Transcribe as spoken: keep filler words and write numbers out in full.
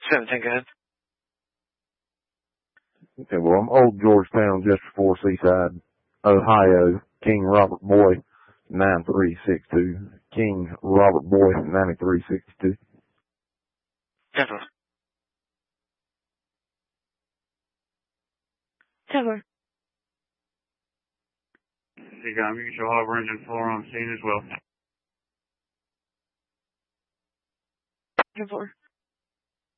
seventeen, go ahead. Okay, well, I'm Old Georgetown, just before Seaside, Ohio, King Robert Boy, nine three six two. King Robert Boy, ninety-three sixty-two. ten four. ten four. You got mutual harbor engine four on scene as well. ten four.